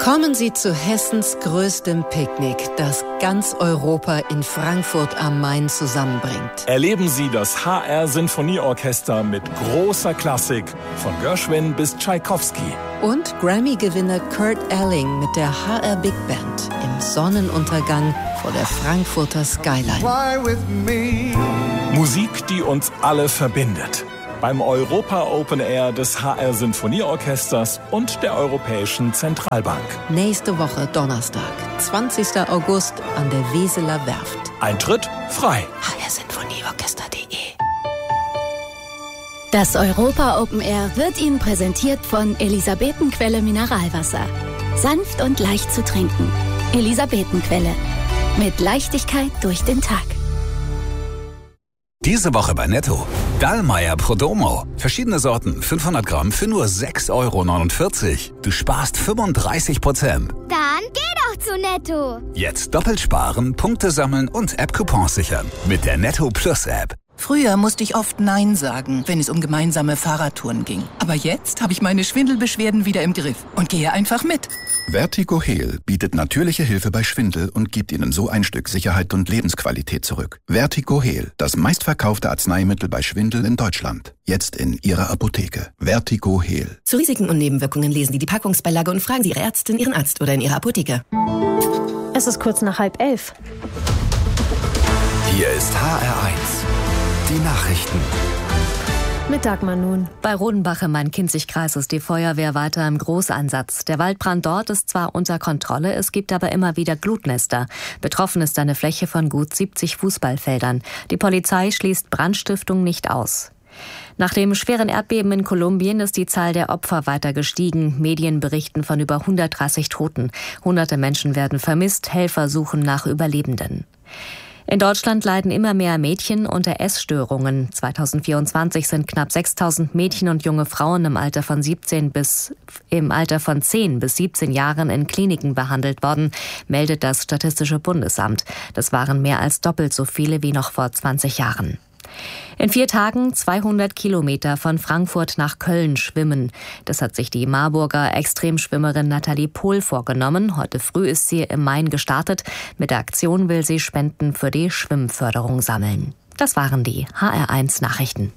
Kommen Sie zu Hessens größtem Picknick, das ganz Europa in Frankfurt am Main zusammenbringt. Erleben Sie das HR-Sinfonieorchester mit großer Klassik, von Gershwin bis Tschaikowski. Und Grammy-Gewinner Kurt Elling mit der HR Big Band im Sonnenuntergang vor der Frankfurter Skyline. Musik, die uns alle verbindet. Beim Europa Open Air des HR Sinfonieorchesters und der Europäischen Zentralbank. Nächste Woche Donnerstag, 20. August an der Weseler Werft. Eintritt frei. hrsinfonieorchester.de. Das Europa Open Air wird Ihnen präsentiert von Elisabetenquelle Mineralwasser. Sanft und leicht zu trinken. Elisabetenquelle. Mit Leichtigkeit durch den Tag. Diese Woche bei Netto. Dallmayr Prodomo. Verschiedene Sorten, 500 Gramm für nur 6,49 €. Du sparst 35%. Dann geh doch zu Netto. Jetzt doppelt sparen, Punkte sammeln und App-Coupons sichern. Mit der Netto Plus App. Früher musste ich oft Nein sagen, wenn es um gemeinsame Fahrradtouren ging. Aber jetzt habe ich meine Schwindelbeschwerden wieder im Griff und gehe einfach mit. Vertigo-Heal bietet natürliche Hilfe bei Schwindel und gibt Ihnen so ein Stück Sicherheit und Lebensqualität zurück. Vertigo-Heal, das meistverkaufte Arzneimittel bei Schwindel in Deutschland. Jetzt in Ihrer Apotheke. Vertigo-Heal. Zu Risiken und Nebenwirkungen lesen Sie die Packungsbeilage und fragen Sie Ihre Ärztin, Ihren Arzt oder in Ihrer Apotheke. Es ist kurz nach 10:30. Hier ist HR1. Die Nachrichten. Mit Dagmar nun. Bei Rodenbach im Main-Kinzig-Kreis ist die Feuerwehr weiter im Großeinsatz. Der Waldbrand dort ist zwar unter Kontrolle, es gibt aber immer wieder Glutnester. Betroffen ist eine Fläche von gut 70 Fußballfeldern. Die Polizei schließt Brandstiftung nicht aus. Nach dem schweren Erdbeben in Kolumbien ist die Zahl der Opfer weiter gestiegen. Medien berichten von über 130 Toten. Hunderte Menschen werden vermisst, Helfer suchen nach Überlebenden. In Deutschland leiden immer mehr Mädchen unter Essstörungen. 2024 sind knapp 6.000 Mädchen und junge Frauen im Alter von 10 bis 17 Jahren in Kliniken behandelt worden, meldet das Statistische Bundesamt. Das waren mehr als doppelt so viele wie noch vor 20 Jahren. In 4 Tagen 200 Kilometer von Frankfurt nach Köln schwimmen. Das hat sich die Marburger Extremschwimmerin Nathalie Pohl vorgenommen. Heute früh ist sie im Main gestartet. Mit der Aktion will sie Spenden für die Schwimmförderung sammeln. Das waren die HR1 Nachrichten.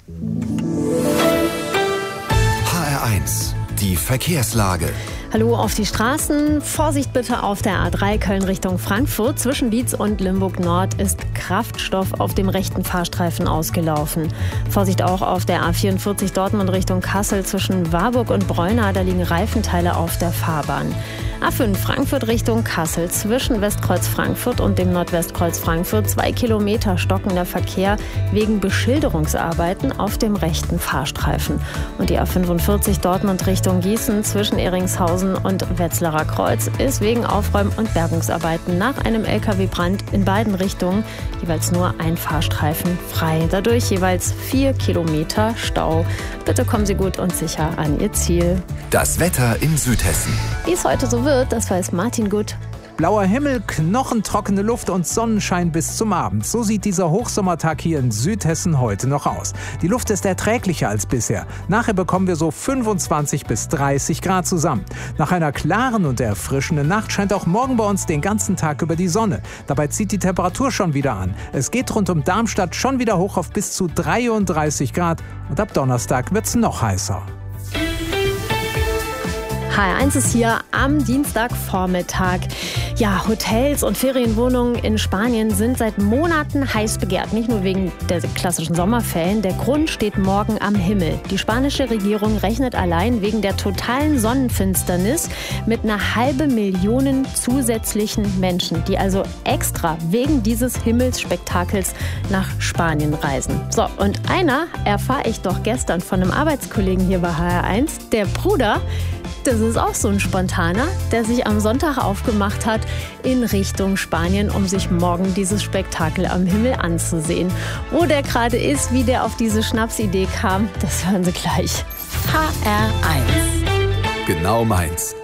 HR1. Die Verkehrslage. Hallo auf die Straßen. Vorsicht bitte auf der A3 Köln Richtung Frankfurt. Zwischen Dietz und Limburg Nord ist Kraftstoff auf dem rechten Fahrstreifen ausgelaufen. Vorsicht auch auf der A44 Dortmund Richtung Kassel zwischen Warburg und Breuna. Da liegen Reifenteile auf der Fahrbahn. A5 Frankfurt Richtung Kassel zwischen Westkreuz Frankfurt und dem Nordwestkreuz Frankfurt 2 Kilometer stockender Verkehr wegen Beschilderungsarbeiten auf dem rechten Fahrstreifen. Und die A45 Dortmund Richtung Gießen zwischen Eringshausen und Wetzlarer Kreuz ist wegen Aufräum- und Bergungsarbeiten nach einem LKW-Brand in beiden Richtungen jeweils nur ein Fahrstreifen frei. Dadurch jeweils 4 Kilometer Stau. Bitte kommen Sie gut und sicher an Ihr Ziel. Das Wetter in Südhessen. Wie es heute so wird, das weiß Martin Gut. Blauer Himmel, knochentrockene Luft und Sonnenschein bis zum Abend. So sieht dieser Hochsommertag hier in Südhessen heute noch aus. Die Luft ist erträglicher als bisher. Nachher bekommen wir so 25 bis 30 Grad zusammen. Nach einer klaren und erfrischenden Nacht scheint auch morgen bei uns den ganzen Tag über die Sonne. Dabei zieht die Temperatur schon wieder an. Es geht rund um Darmstadt schon wieder hoch auf bis zu 33 Grad. Und ab Donnerstag wird's noch heißer. HR1 ist hier am Dienstagvormittag. Ja, Hotels und Ferienwohnungen in Spanien sind seit Monaten heiß begehrt. Nicht nur wegen der klassischen Sommerferien. Der Grund steht morgen am Himmel. Die spanische Regierung rechnet allein wegen der totalen Sonnenfinsternis mit 500.000 zusätzlichen Menschen, die also extra wegen dieses Himmelsspektakels nach Spanien reisen. So, und einer erfahre ich doch gestern von einem Arbeitskollegen hier bei HR1. Der Bruder, das ist auch so ein Spontaner, der sich am Sonntag aufgemacht hat in Richtung Spanien, um sich morgen dieses Spektakel am Himmel anzusehen. Wo der gerade ist, wie der auf diese Schnapsidee kam, das hören Sie gleich. HR1. Genau meins.